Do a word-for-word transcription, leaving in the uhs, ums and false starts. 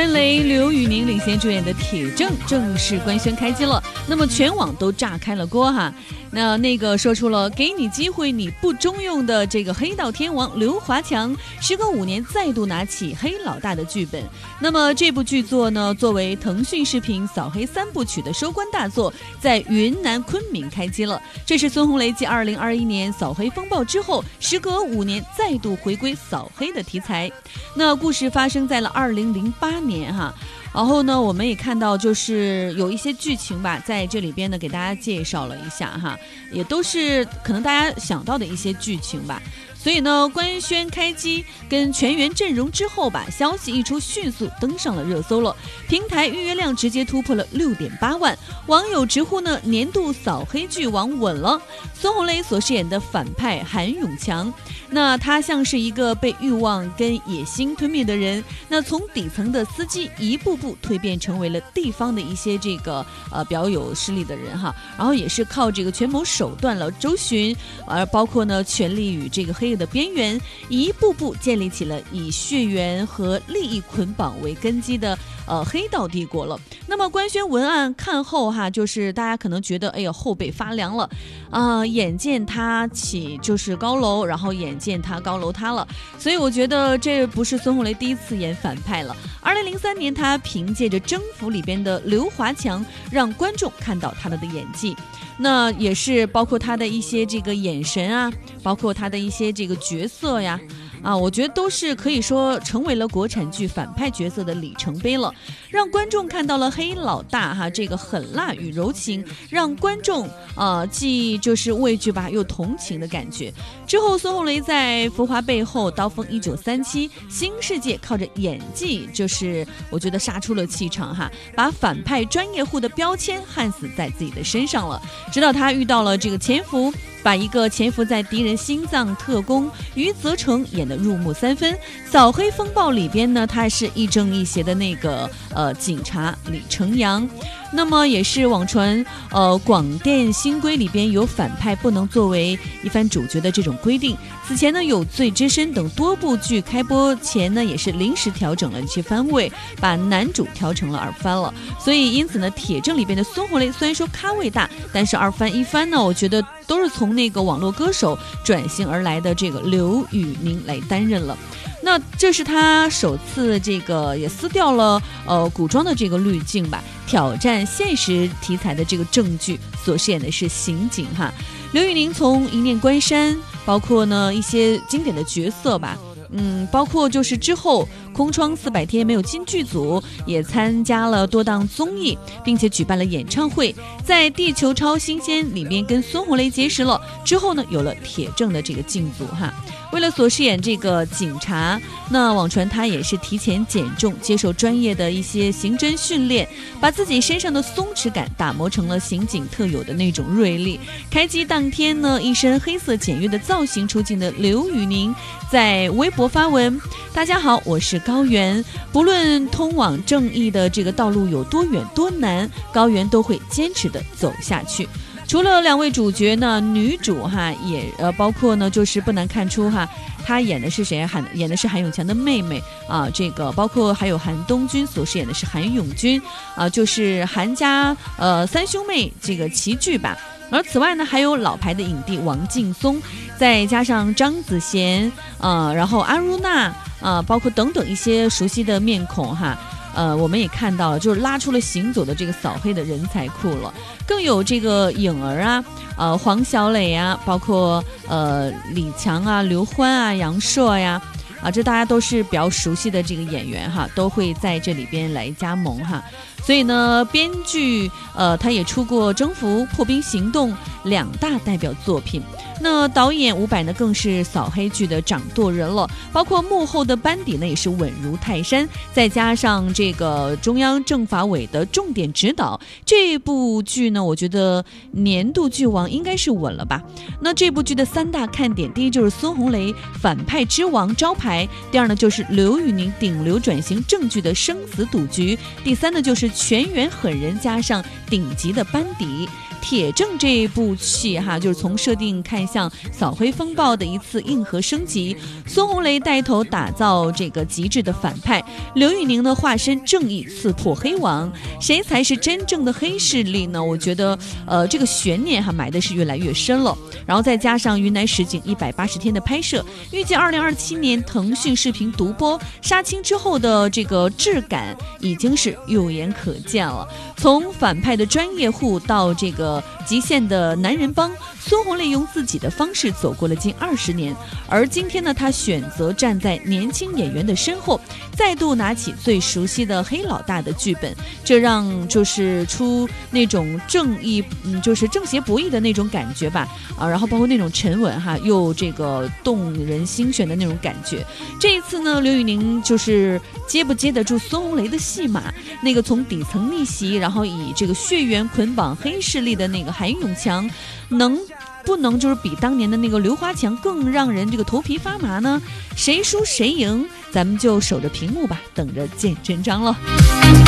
孙雷、刘宇宁领衔主演的《铁证》正式官宣开机了，那么全网都炸开了锅哈。那那个说出了给你机会你不中用的这个黑道天王刘华强，时隔五年再度拿起黑老大的剧本。那么这部剧作呢，作为腾讯视频扫黑三部曲的收官大作，在云南昆明开机了。这是孙红雷继二零二一年扫黑风暴之后，时隔五年再度回归扫黑的题材。那故事发生在了二零零八年哈。然后呢，我们也看到就是有一些剧情吧，在这里边呢给大家介绍了一下哈，也都是可能大家想到的一些剧情吧。所以呢，官宣开机跟全员阵容之后吧，消息一出，迅速登上了热搜了。平台预约量直接突破了六点八万，网友直呼呢年度扫黑剧王稳了。孙红雷所饰演的反派韩永强，那他像是一个被欲望跟野心吞灭的人，那从底层的司机一步步蜕变成为了地方的一些这个呃比较有势力的人哈，然后也是靠这个权谋手段了周旋，而包括呢权力与这个黑的边缘，一步步建立起了以血缘和利益捆绑为根基的呃黑道帝国了。那么官宣文案看后哈，就是大家可能觉得哎呀后背发凉了啊、呃，眼见他起就是高楼，然后眼见他高楼塌了。所以我觉得这不是孙红雷第一次演反派了。二零零三年他凭借着《征服》里边的刘华强，让观众看到他的演技。那也是包括他的一些这个眼神啊，包括他的一些这个角色呀，啊，我觉得都是可以说成为了国产剧反派角色的里程碑了，让观众看到了黑老大哈这个狠辣与柔情，让观众呃既就是畏惧吧又同情的感觉。之后孙红雷在《浮华背后》《刀锋一九三七》《新世界》靠着演技，就是我觉得杀出了气场哈，把反派专业户的标签焊死在自己的身上了。直到他遇到了这个潜伏，把一个潜伏在敌人心脏特工余则成演得入木三分。扫黑风暴里边呢，他是亦正亦邪的那个呃警察李成阳。那么也是网传呃广电新规里边有反派不能作为一番主角的这种规定。此前呢有罪之身等多部剧开播前呢也是临时调整了一些番位，把男主调成了二番了。所以因此呢铁证里边的孙红雷虽然说咖位大，但是二番一番呢我觉得都是从那个网络歌手转型而来的这个刘宇宁来担任了。那这是他首次这个也撕掉了呃古装的这个滤镜吧，挑战现实题材的这个正剧，所饰演的是刑警哈。刘宇宁从一念关山，包括呢一些经典的角色吧，嗯，包括就是之后空窗四百天没有进剧组，也参加了多档综艺，并且举办了演唱会，在地球超新鲜里面跟孙红雷结识了，之后呢有了铁证的这个进组哈。为了所饰演这个警察，那网传他也是提前减重，接受专业的一些刑侦训练，把自己身上的松弛感打磨成了刑警特有的那种锐利。开机当天呢，一身黑色简约的造型出镜的刘宇宁在微博发文：大家好，我是高原，不论通往正义的这个道路有多远多难，高原都会坚持的走下去。除了两位主角呢，女主哈也呃包括呢，就是不难看出哈，她演的是谁？韩演的是韩永强的妹妹啊，这个包括还有韩东君所饰演的是韩永君啊，就是韩家呃三兄妹这个齐聚吧。而此外呢，还有老牌的影帝王劲松，再加上张子贤啊、呃，然后阿如娜啊、呃，包括等等一些熟悉的面孔哈。呃，我们也看到了，就是拉出了行走的这个扫黑的人才库了，更有这个颖儿啊，呃，黄小磊啊，包括呃李强啊、刘欢啊、杨烁呀，啊，这大家都是比较熟悉的这个演员哈，都会在这里边来加盟哈。所以呢，编剧呃，他也出过《征服》《破冰行动》两大代表作品。那导演伍佰呢，更是扫黑剧的掌舵人了，包括幕后的班底呢，也是稳如泰山。再加上这个中央政法委的重点指导，这部剧呢，我觉得年度剧王应该是稳了吧。那这部剧的三大看点，第一就是孙红雷反派之王招牌，第二呢就是刘宇宁顶流转型正剧的生死赌局，第三呢就是全员狠人加上顶级的班底。 铁证这部戏哈，就是从设定看向扫黑风暴的一次硬核升级。孙红雷带头打造这个极致的反派，刘宇宁呢化身正义刺破黑网，谁才是真正的黑势力呢？我觉得呃这个悬念哈埋的是越来越深了。然后再加上云南实景一百八十天的拍摄，预计二零二七年腾讯视频独播杀青之后的这个质感已经是肉眼可见了。从反派的专业户到这个极限的男人帮，孙红雷用自己的方式走过了近二十年，而今天呢，他选择站在年轻演员的身后，再度拿起最熟悉的黑老大的剧本，这让就是出那种正义，嗯，就是正邪博弈的那种感觉吧，啊，然后包括那种沉稳哈，又这个动人心弦的那种感觉。这一次呢，刘宇宁就是接不接得住孙红雷的戏码，那个从底层逆袭，然后以这个血缘捆绑黑势力的那个韩永强，能不能就是比当年的那个刘华强更让人这个头皮发麻呢？谁输谁赢，咱们就守着屏幕吧，等着见真章了。